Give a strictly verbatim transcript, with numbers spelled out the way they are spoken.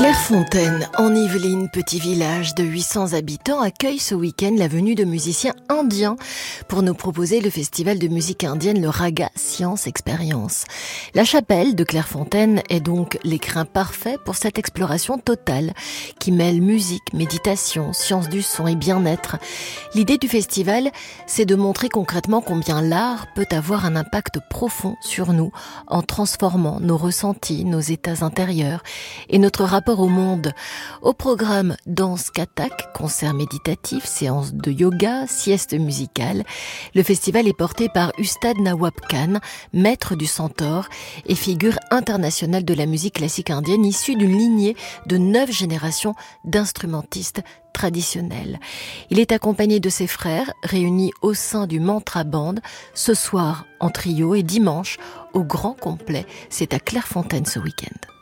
Clairefontaine, en Yvelines, petit village de huit cents habitants, accueille ce week-end la venue de musiciens indiens pour nous proposer le festival de musique indienne, le Raga Science Expérience. La chapelle de Clairefontaine est donc l'écrin parfait pour cette exploration totale qui mêle musique, méditation, science du son et bien-être. L'idée du festival, c'est de montrer concrètement combien l'art peut avoir un impact profond sur nous en transformant nos ressentis, nos états intérieurs et notre rapport au monde. Au programme danse kathak, concert méditatif, séance de yoga, sieste musicale. Le festival est porté par Ustad Nawab Khan, maître du centaure et figure internationale de la musique classique indienne, issue d'une lignée de neuf générations d'instrumentistes traditionnels. Il est accompagné de ses frères, réunis au sein du Mantra Band, ce soir en trio et dimanche au grand complet. C'est à Clairefontaine ce week-end.